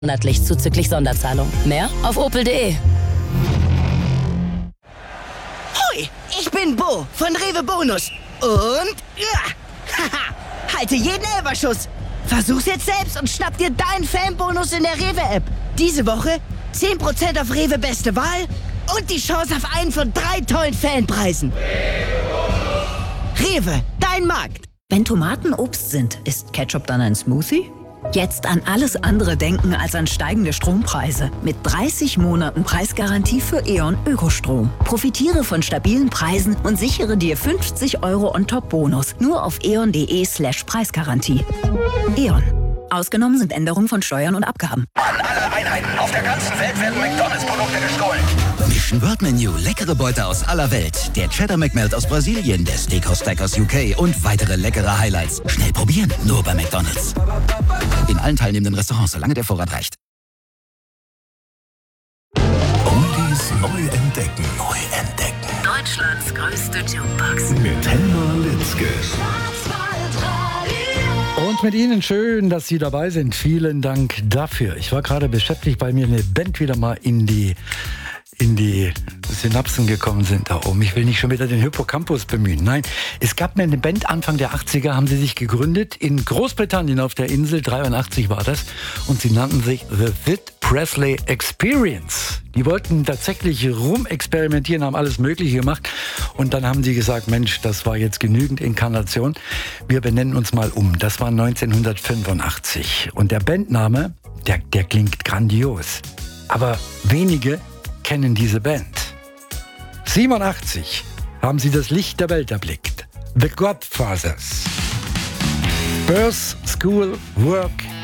monatlich zuzüglich Sonderzahlung. Mehr auf opel.de. Hoi, ich bin Bo von Rewe Bonus. Und halte jeden Elferschuss. Versuch's jetzt selbst und schnapp dir deinen Fanbonus in der Rewe-App. Diese Woche 10% auf Rewe Beste Wahl und die Chance auf einen von 3 tollen Fanpreisen. Rewe, dein Markt. Wenn Tomaten Obst sind, ist Ketchup dann ein Smoothie? Jetzt an alles andere denken als an steigende Strompreise. Mit 30 Monaten Preisgarantie für E.ON Ökostrom. Profitiere von stabilen Preisen und sichere dir 50 € on top Bonus. Nur auf eon.de/Preisgarantie. E.ON. Ausgenommen sind Änderungen von Steuern und Abgaben. An alle Einheiten auf der ganzen Welt werden McDonalds-Produkte gestohlen. Mission World Menu, leckere Beute aus aller Welt. Der Cheddar McMelt aus Brasilien, der Steakhouse Stack aus UK und weitere leckere Highlights. Schnell probieren, nur bei McDonalds. In allen teilnehmenden Restaurants, solange der Vorrat reicht. Oldies neu entdecken. Deutschlands größte Jukebox. Mit Helma Litzke. Und mit Ihnen schön, dass Sie dabei sind. Vielen Dank dafür. Ich war gerade beschäftigt, weil mir eine Band wieder mal in die Synapsen gekommen sind da oben. Ich will nicht schon wieder den Hippocampus bemühen. Nein, es gab mir eine Band, Anfang der 80er haben sie sich gegründet, in Großbritannien auf der Insel, 83 war das, und sie nannten sich The Sid Presley Experience. Die wollten tatsächlich rumexperimentieren, haben alles Mögliche gemacht und dann haben sie gesagt, Mensch, das war jetzt genügend Inkarnation, wir benennen uns mal um. Das war 1985 und der Bandname, der klingt grandios, aber wenige kennen diese Band. 87 haben sie das Licht der Welt erblickt. The Godfathers. Birth, School, Work